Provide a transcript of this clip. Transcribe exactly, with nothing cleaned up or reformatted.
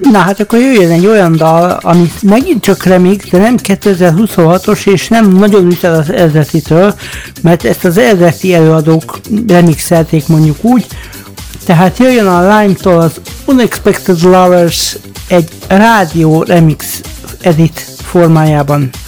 Na hát akkor jöjjön egy olyan dal, ami megint csak remix, de nem kétezer-huszonhatos, és nem nagyon üt el az eredetitől, mert ezt az eredeti előadók remixelték mondjuk úgy. Tehát jöjjön a Lime-tól az Unexpected Lovers egy rádió remix edit formájában.